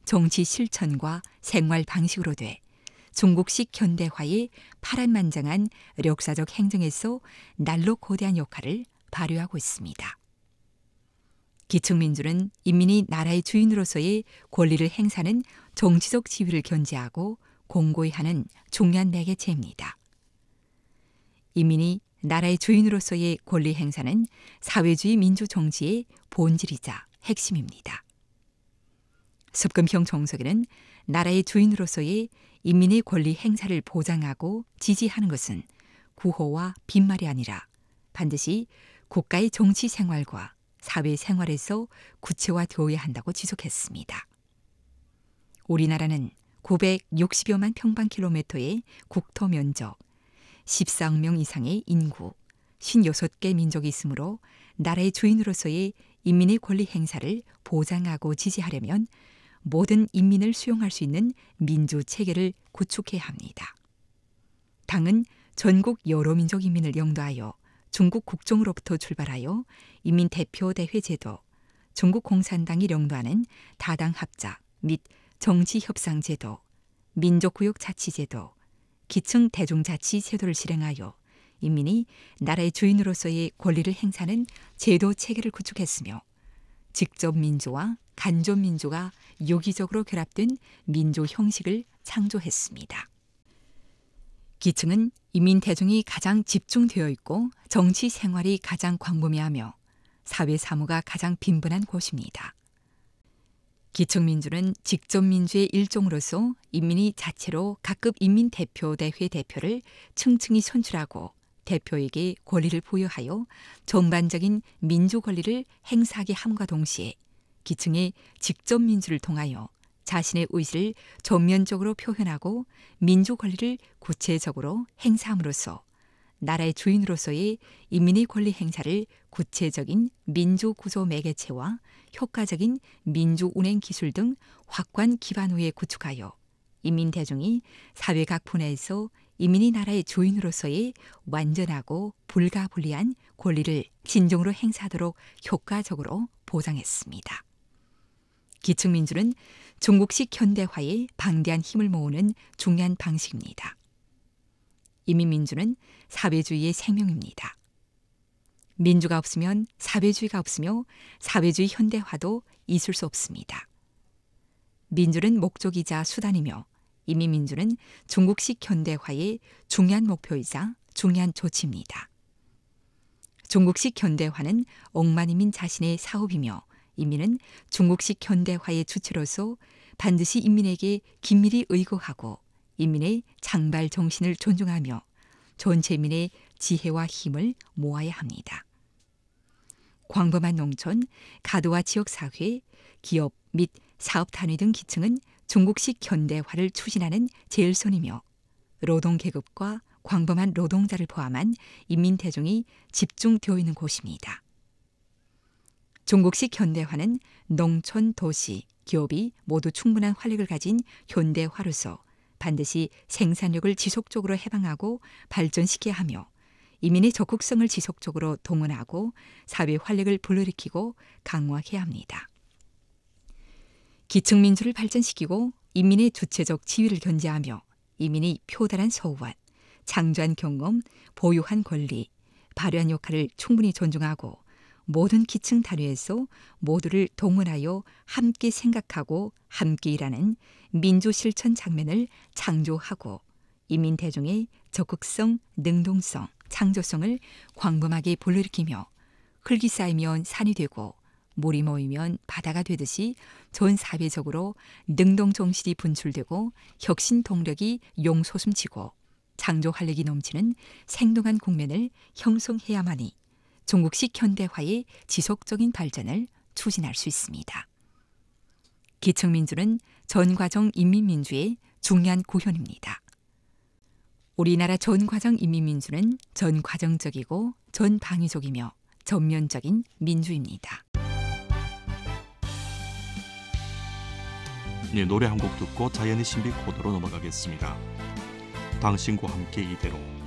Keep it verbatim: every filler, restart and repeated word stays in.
정치 실천과 생활 방식으로 돼 중국식 현대화의 파란만장한 역사적 행정에서 날로 거대한 역할을 발휘하고 있습니다. 기층민주는 인민이 나라의 주인으로서의 권리를 행사하는 정치적 지위를 견제하고 공고히 하는 중요한 매개체입니다. 인민이 나라의 주인으로서의 권리 행사는 사회주의 민주정치의 본질이자 핵심입니다. 습금형 정석에는 나라의 주인으로서의 인민의 권리 행사를 보장하고 지지하는 것은 구호와 빈말이 아니라 반드시 국가의 정치 생활과 사회 생활에서 구체화되어야 한다고 지적했습니다. 우리나라는 구백육십여만 평방킬로미터의 국토 면적, 십사억 명 이상의 인구, 오십육 개 민족이 있으므로 나라의 주인으로서의 인민의 권리 행사를 보장하고 지지하려면 모든 인민을 수용할 수 있는 민주 체계를 구축해야 합니다. 당은 전국 여러 민족 인민을 영도하여 중국 국정으로부터 출발하여 인민대표대회 제도, 중국 공산당이 영도하는 다당 합작 및 정치협상 제도, 민족구역 자치 제도, 기층 대중자치 제도를 실행하여 인민이 나라의 주인으로서의 권리를 행사하는 제도 체계를 구축했으며 직접 민주와 간접 민주가 유기적으로 결합된 민주 형식을 창조했습니다. 기층은 인민 대중이 가장 집중되어 있고 정치 생활이 가장 광범위하며 사회 사무가 가장 빈번한 곳입니다. 기층민주는 직접민주의 일종으로서 인민이 자체로 각급 인민대표대회 대표를 층층이 선출하고 대표에게 권리를 부여하여 전반적인 민주 권리를 행사하게 함과 동시에 기층의 직접 민주를 통하여 자신의 의지를 전면적으로 표현하고 민주 권리를 구체적으로 행사함으로써 나라의 주인으로서의 인민의 권리 행사를 구체적인 민주 구조 매개체와 효과적인 민주 운행 기술 등 확고한 기반 위에 구축하여 인민 대중이 사회 각 분야에서 인민이 나라의 주인으로서의 완전하고 불가분리한 권리를 진정으로 행사하도록 효과적으로 보장했습니다. 기층민주는 중국식 현대화에 방대한 힘을 모으는 중요한 방식입니다. 인민민주는 사회주의의 생명입니다. 민주가 없으면 사회주의가 없으며 사회주의 현대화도 있을 수 없습니다. 민주는 목적이자 수단이며 인민민주는 중국식 현대화의 중요한 목표이자 중요한 조치입니다. 중국식 현대화는 억만인민 자신의 사업이며 인민은 중국식 현대화의 주체로서 반드시 인민에게 긴밀히 의거하고 인민의 장발 정신을 존중하며 전체 인민의 지혜와 힘을 모아야 합니다. 광범한 농촌, 가도와 지역사회, 기업 및 사업 단위 등 기층은 중국식 현대화를 추진하는 제일선이며 노동계급과 광범한 노동자를 포함한 인민대중이 집중되어 있는 곳입니다. 중국식 현대화는 농촌, 도시, 기업이 모두 충분한 활력을 가진 현대화로서 반드시 생산력을 지속적으로 해방하고 발전시켜야 하며 인민의 적극성을 지속적으로 동원하고 사회 활력을 불러일으키고 강화해야 합니다. 기층민주를 발전시키고 인민의 주체적 지위를 견제하며 인민이 표달한 서우한, 창조한 경험, 보유한 권리, 발휘한 역할을 충분히 존중하고 모든 기층 단위에서 모두를 동원하여 함께 생각하고 함께 일하는 민주 실천 장면을 창조하고 인민 대중의 적극성, 능동성, 창조성을 광범하게 불러일으키며 흙이 쌓이면 산이 되고 물이 모이면 바다가 되듯이 전 사회적으로 능동 정신이 분출되고 혁신 동력이 용솟음치고 창조 활력이 넘치는 생동한 국면을 형성해야만이 중국식 현대화의 지속적인 발전을 추진할 수 있습니다. 기층민주는 전과정 인민민주의 중요한 구현입니다. 우리나라 전과정 인민민주는 전과정적이고 전방위적이며 전면적인 민주입니다. 네, 노래 한 곡 듣고 자연의 신비 코너로 넘어가겠습니다. 당신과 함께 이대로.